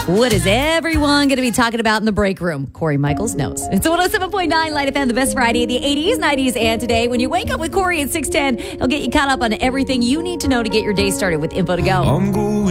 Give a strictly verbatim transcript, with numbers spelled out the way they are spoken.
What is everyone going to be talking about in the break room? Corey Michaels knows. It's one oh seven point nine Light F M, the best variety of the eighties, nineties, and today. When you wake up with Corey at six ten, he'll get you caught up on everything you need to know to get your day started with info to go. I'm going